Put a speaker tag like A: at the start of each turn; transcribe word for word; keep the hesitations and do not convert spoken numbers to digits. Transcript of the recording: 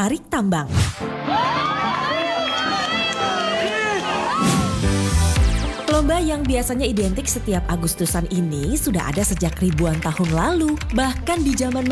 A: tarik tambang. Lomba yang biasanya identik setiap Agustusan ini sudah ada sejak ribuan tahun lalu. Bahkan di zaman